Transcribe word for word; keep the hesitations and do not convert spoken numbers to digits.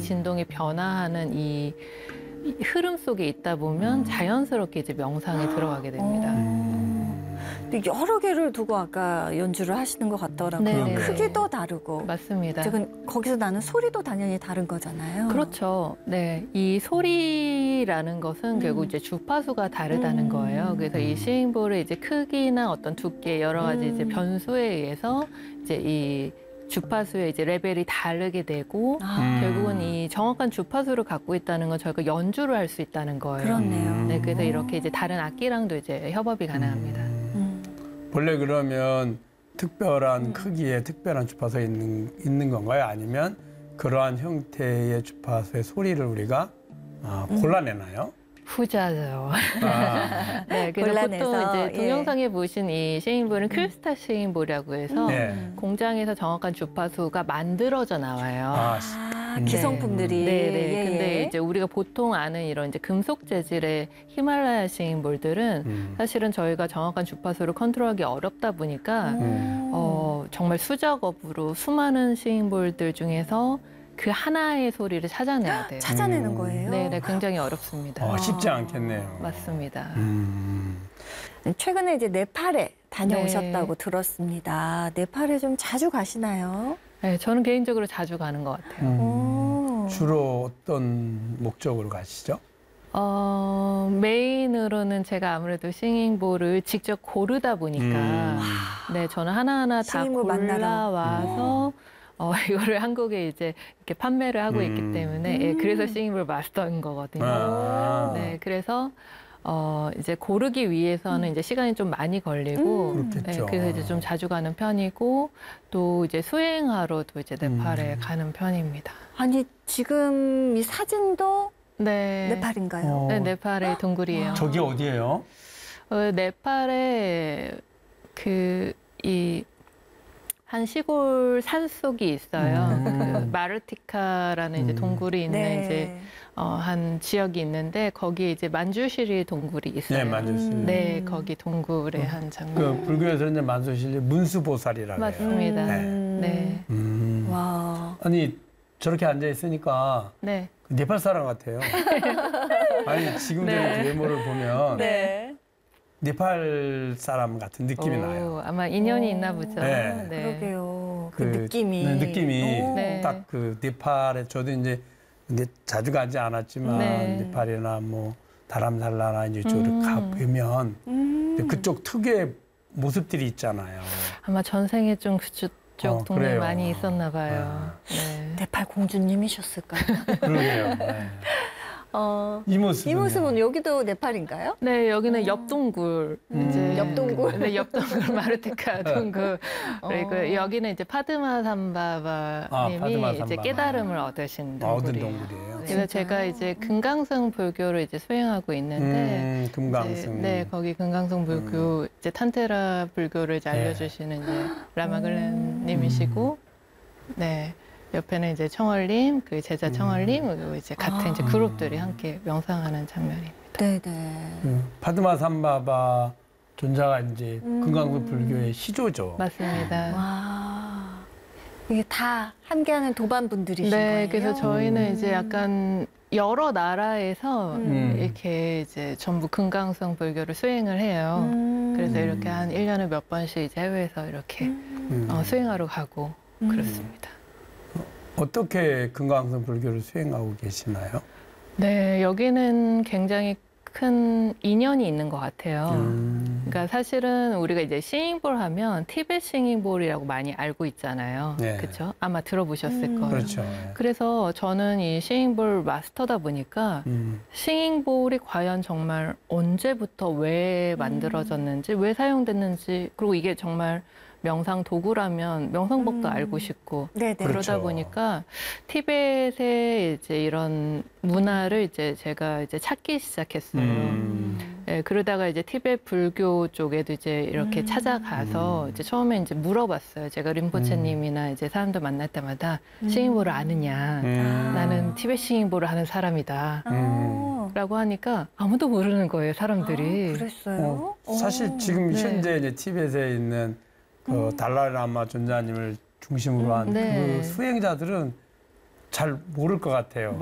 진동이 변화하는 이 흐름 속에 있다 보면 자연스럽게 이제 명상에 들어가게 됩니다. 음. 근데 여러 개를 두고 아까 연주를 하시는 것 같더라고요. 네네. 크기도 다르고. 맞습니다. 지금 거기서 나는 소리도 당연히 다른 거잖아요. 그렇죠. 네, 이 소리라는 것은 음. 결국 이제 주파수가 다르다는 음. 거예요. 그래서 이 싱잉볼의 이제 크기나 어떤 두께 여러 가지 이제 음. 변수에 의해서 이제 이 주파수의 이제 레벨이 다르게 되고 아, 결국은 이 정확한 주파수를 갖고 있다는 건 저희가 연주를 할 수 있다는 거예요. 그렇네요. 네, 그래서 이렇게 이제 다른 악기랑도 이제 협업이 가능합니다. 음. 원래 그러면 특별한 크기의 특별한 주파수가 있는, 있는 건가요? 아니면 그러한 형태의 주파수의 소리를 우리가 아, 골라내나요? 후자죠. 아, 네, 그래서 골라내서, 보통 이제 예. 동영상에 보신 이 싱잉볼은 크리스탈 싱잉볼이라고 해서 네. 공장에서 정확한 주파수가 만들어져 나와요. 아, 아, 네. 기성품들이. 네, 네. 예, 근데 예. 이제 우리가 보통 아는 이런 이제 금속 재질의 히말라야 싱잉볼들은 음. 사실은 저희가 정확한 주파수를 컨트롤하기 어렵다 보니까 음. 어, 정말 수작업으로 수많은 싱잉볼들 중에서 그 하나의 소리를 찾아내야 돼요. 찾아내는 음. 거예요. 네, 네, 굉장히 어렵습니다. 어, 쉽지 않겠네요. 맞습니다. 음. 최근에 이제 네팔에 다녀오셨다고 네. 들었습니다. 네팔에 좀 자주 가시나요? 네, 저는 개인적으로 자주 가는 것 같아요. 음. 오. 주로 어떤 목적으로 가시죠? 어, 메인으로는 제가 아무래도 싱잉볼을 직접 고르다 보니까 음. 네, 저는 하나하나 다 싱잉볼 만나러. 골라와서 어, 이거를 한국에 이제 이렇게 판매를 하고 음. 있기 때문에 예, 그래서 싱잉볼 마스터인 거거든요. 아. 네, 그래서 어, 이제 고르기 위해서는 이제 시간이 좀 많이 걸리고 음. 그렇겠죠. 네, 그래서 이제 좀 자주 가는 편이고 또 이제 수행하러도 이제 네팔에 음. 가는 편입니다. 아니, 지금 이 사진도 네. 네팔인가요? 어, 네, 네팔의 동굴이에요. 저기 어디예요? 어, 네팔에 그 이 한 시골 산속이 있어요. 음. 그 마르티카라는 이제 음. 동굴이 있는 네. 이제 어, 한 지역이 있는데 거기에 이제 만주시리 동굴이 있어요. 네, 만주시. 음. 네, 거기 동굴의 한 장면. 그 불교에서는 이제 만수실리 문수보살이라고 해요. 맞습니다. 음. 네. 음. 와. 아니 저렇게 앉아 있으니까 네. 그 네팔 사람 같아요. 아니 지금 네. 저희 외모를 보면 네. 네팔 사람 같은 느낌이 오, 나요. 아마 인연이 오. 있나 보죠. 네. 그러게요. 그, 그 느낌이. 네, 느낌이 오. 네. 딱 그 네팔에 저도 이제 근데 자주 가지 않았지만 네. 네팔이나 뭐 다람살라나 이제 쪽으로 음. 가 보면 음. 그쪽 특유의 모습들이 있잖아요. 아마 전생에 좀 그쪽 어, 동네에 그래요. 많이 있었나 봐요. 네. 네팔 공주님이셨을까요? 그러게요. 네. 어, 이 모습. 이 모습은 여기도 네팔인가요? 네, 여기는 옆동굴. 음. 이제 옆동굴. 네, 옆동굴 마르티카 동굴. 그리고 어. 여기는 이제 파드마 아, 삼바바님이 파드마 이제 삼바바. 깨달음을 얻으신 아, 얻은 동굴이에요. 동굴이에요. 그래서 진짜요? 제가 이제 금강성 불교를 이제 수행하고 있는데 음, 금강승. 이제, 네, 거기 금강성 불교 이제 탄테라 불교를 이제 네. 알려주시는 이제 라마글렌님이시고, 네. 옆에는 이제 청월님, 그 제자 청월님, 그리고 이제 같은 아. 이제 그룹들이 함께 명상하는 장면입니다. 네네. 그 파드마 삼바바 존자가 이제 음. 금강불 불교의 시조죠. 맞습니다. 와. 이게 다 함께하는 도반 분들이신 네, 거예요? 그래서 저희는 음. 이제 약간 여러 나라에서 음. 이렇게 이제 전부 금강성 불교를 수행을 해요. 음. 그래서 이렇게 한 일 년에 몇 번씩 이제 해외에서 이렇게 음. 어, 수행하러 가고 음. 그렇습니다. 어떻게 금강승 불교를 수행하고 계시나요? 네, 여기는 굉장히 큰 인연이 있는 것 같아요. 음. 그러니까 사실은 우리가 이제 싱잉볼 하면 티벳 싱잉볼이라고 많이 알고 있잖아요. 네. 그렇죠? 아마 들어보셨을 음. 거예요. 그렇죠. 그래서 저는 이 싱잉볼 마스터다 보니까 음. 싱잉볼이 과연 정말 언제부터 왜 만들어졌는지, 왜 사용됐는지, 그리고 이게 정말 명상 도구라면 명상법도 음. 알고 싶고 네네. 그렇죠. 그러다 보니까 티벳의 이제 이런 문화를 이제 제가 이제 찾기 시작했어요. 음. 예, 그러다가 이제 티벳 불교 쪽에도 이제 이렇게 음. 찾아가서 음. 이제 처음에 이제 물어봤어요. 제가 림포체님이나 이제 사람들 만날 때마다 싱잉볼을 아느냐. 음. 나는 티벳 싱잉볼을 하는 사람이다. 아. 라고 하니까 아무도 모르는 거예요, 사람들이. 아, 그랬어요? 어, 사실 오. 지금 네. 현재 이제 티벳에 있는 그 달라라마 존자님을 중심으로 한 그 네. 수행자들은 잘 모를 것 같아요.